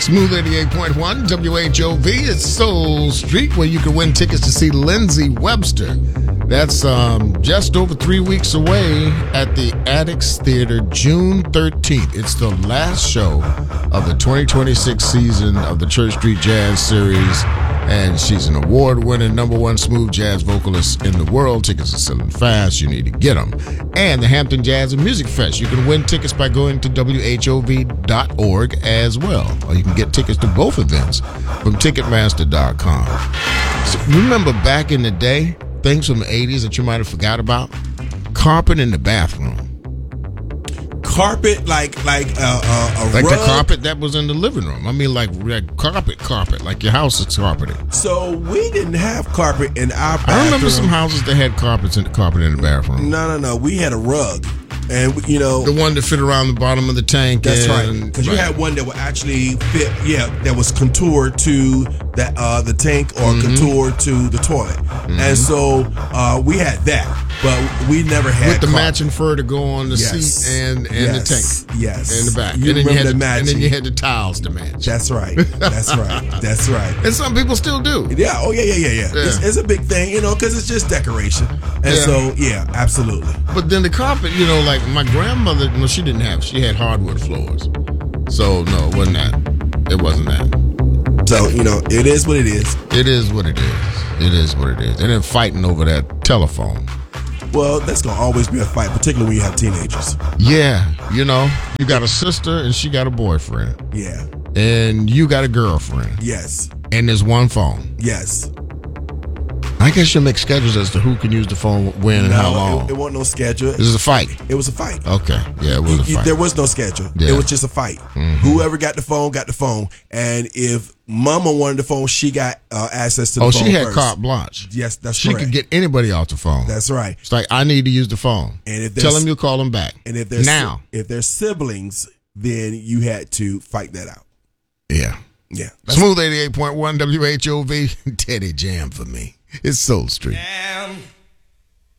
Smooth 88.1 WHOV. It's Soul Street, where you can win tickets to see Lindsey Webster. That's just over 3 weeks away at the Addicts Theater, June 13th. It's the last show of the 2026 season of the Church Street Jazz Series, and she's an award-winning #1 smooth jazz vocalist in the world. Tickets are selling fast. You need to get them. And the Hampton Jazz and Music Fest. You can win tickets by going to WHOV.org as well. Or you can get tickets to both events from Ticketmaster.com. So remember back in the day, things from the 80s that you might have forgot about? Carpet in the bathroom. Carpet, like Like rug? the carpet that was in the living room. I mean, like carpet, like your house is carpeted. So we didn't have carpet in our bathroom. I remember some houses that had carpet in the bathroom. No. We had a rug. And, The one that fit around the bottom of the tank. That's right. Because you had one that would actually fit, that was contoured to the tank or contoured to the toilet. And so we had that, but we never had with the carpet. matching fur to go on the seat and the tank. Yes. In the back. You and, then remember and then you had the tiles to match. That's right. That's right. And some people still do. Yeah. Oh, yeah. It's a big thing, because it's just decoration. And so, absolutely. But then the carpet, like my grandmother, she had hardwood floors. So, no, it wasn't that. It wasn't that. So, it is what it is. It is what it is. It is what it is. And then fighting over that telephone. Well, that's going to always be a fight, particularly when you have teenagers. Yeah. You got a sister and she got a boyfriend. Yeah. And you got a girlfriend. Yes. And there's one phone. Yes. I guess you'll make schedules as to who can use the phone when and how long. It wasn't no schedule. This is a fight. It was a fight. Okay. Yeah, it was a fight. There was no schedule. Yeah. It was just a fight. Mm-hmm. Whoever got the phone, got the phone. And if Mama wanted the phone, she got access to the phone she had first. carte blanche. Yes, that's she correct. She could get anybody off the phone. That's right. It's like, I need to use the phone. And if tell them you'll call them back. And if they're siblings, then you had to fight that out. Yeah. Yeah. Smooth 88.1 WHOV. Teddy Jam for me. It's Soul Street. Damn.